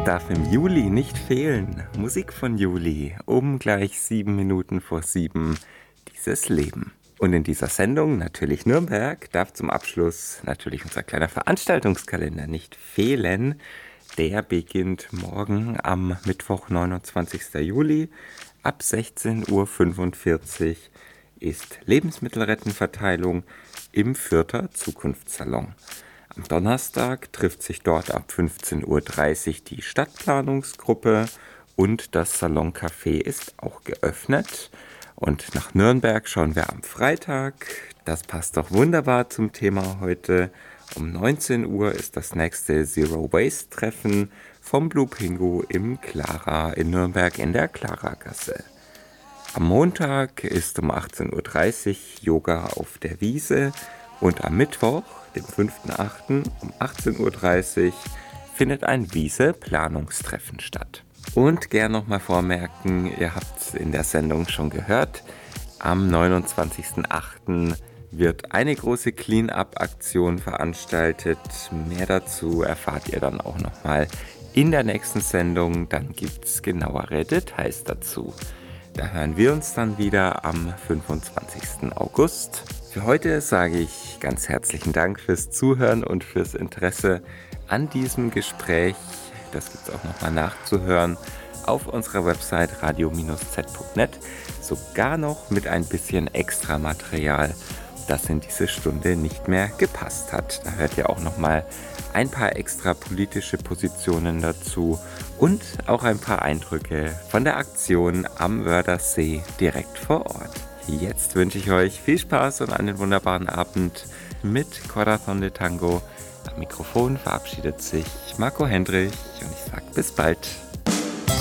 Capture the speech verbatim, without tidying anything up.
Darf im Juli nicht fehlen. Musik von Juli, um gleich sieben Minuten vor sieben, dieses Leben. Und in dieser Sendung, natürlich Nürnberg, darf zum Abschluss natürlich unser kleiner Veranstaltungskalender nicht fehlen. Der beginnt morgen am Mittwoch, neunundzwanzigsten Juli. Ab sechzehn Uhr fünfundvierzig ist Lebensmittelrettenverteilung im Fürther Zukunftssalon. Am Donnerstag trifft sich dort ab fünfzehn Uhr dreißig die Stadtplanungsgruppe und das Saloncafé ist auch geöffnet. Und nach Nürnberg schauen wir am Freitag. Das passt doch wunderbar zum Thema heute. Um neunzehn Uhr ist das nächste Zero Waste Treffen vom Blue Pingu im Clara in Nürnberg in der Claragasse. Am Montag ist um achtzehn Uhr dreißig Yoga auf der Wiese und am Mittwoch, dem fünften achten um achtzehn Uhr dreißig findet ein Wiese-Planungstreffen statt. Und gern nochmal vormerken, ihr habt es in der Sendung schon gehört, am neunundzwanzigsten achten wird eine große Clean-Up-Aktion veranstaltet. Mehr dazu erfahrt ihr dann auch nochmal in der nächsten Sendung. Dann gibt es genauere Details dazu. Da hören wir uns dann wieder am fünfundzwanzigsten August. Für heute sage ich ganz herzlichen Dank fürs Zuhören und fürs Interesse an diesem Gespräch. Das gibt es auch nochmal nachzuhören auf unserer Website radio z punkt net. Sogar noch mit ein bisschen extra Material, das in diese Stunde nicht mehr gepasst hat. Da hört ihr auch nochmal ein paar extra politische Positionen dazu und auch ein paar Eindrücke von der Aktion am Wörthersee direkt vor Ort. Jetzt wünsche ich euch viel Spaß und einen wunderbaren Abend mit Corazón de Tango. Am Mikrofon verabschiedet sich Marco Hendrich und ich sage bis bald.